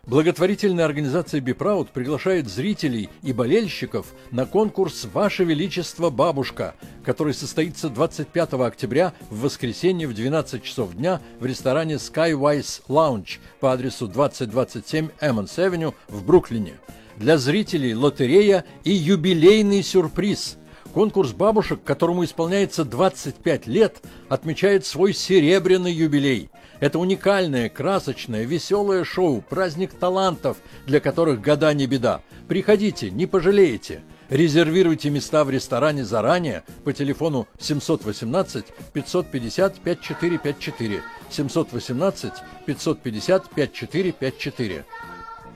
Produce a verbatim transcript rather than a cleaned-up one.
Благотворительная организация BeProud приглашает зрителей и болельщиков на конкурс «Ваше Величество, бабушка», который состоится двадцать пятого октября в воскресенье в двенадцать часов дня в ресторане Skywise Lounge по адресу двадцать двадцать семь Эммонс-Авеню в Бруклине. Для зрителей лотерея и юбилейный сюрприз. Конкурс бабушек, которому исполняется двадцать пять лет, отмечает свой серебряный юбилей. Это уникальное, красочное, веселое шоу, праздник талантов, для которых года не беда. Приходите, не пожалеете. Резервируйте места в ресторане заранее по телефону семьсот восемнадцать пятьсот пятьдесят пятьдесят четыре пятьдесят четыре, семьсот восемнадцать пятьсот пятьдесят пятьдесят четыре пятьдесят четыре.